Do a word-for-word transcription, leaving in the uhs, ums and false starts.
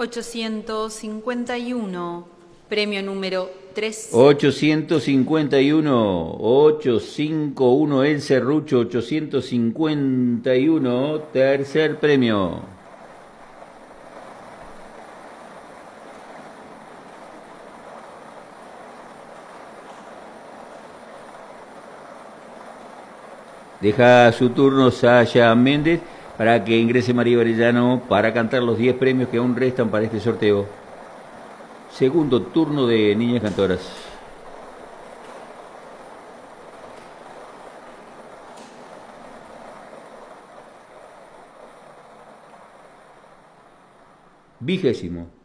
ochocientos cincuenta y uno, premio número tres. ochocientos cincuenta y uno, ochocientos cincuenta y uno, El Serrucho, ochocientos cincuenta y uno, tercer premio. Deja su turno Saya Méndez para que ingrese María Orellano para cantar los diez premios que aún restan para este sorteo. Segundo turno de Niñas Cantoras. Vigésimo.